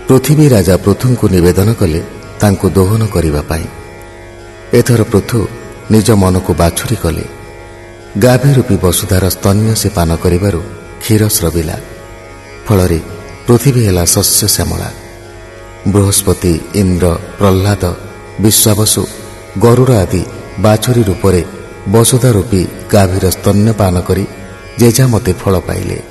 ପୃଥିବୀ ରାଜା ପୃଥୁଙ୍କୁ ନିବେଦନ କଲେ ତାଙ୍କୁ ଦୋହନ କରିବା ପାଇଁ। ଏଥର ପୃଥୁ ନିଜ ମନକୁ ବାଛୁରି କଲେ। ଗାଭୀ ରୂପୀ ବସୁଧାର ସ୍ତନ୍ୟ ସେ ପାନ କରିବାରୁ କ୍ଷୀର ସ୍ରବିଲା। ଫଳରେ ପୃଥିବୀ ହେଲା ଶସ୍ୟ ଶ୍ୟାମଳା। ବୃହସ୍ପତି, ଇନ୍ଦ୍ର, ପ୍ରହ୍ଲାଦ, ବିଶ୍ୱାବସୁ, ଗରୁଡ଼ ଆଦି ବାଛୁରୀ ରୂପରେ ବସୁଧା ରୂପୀ ଗାଭୀର ସ୍ତନ୍ୟ ପାନ କରି ଯେଝା ମତେ ଫଳ ପାଇଲେ।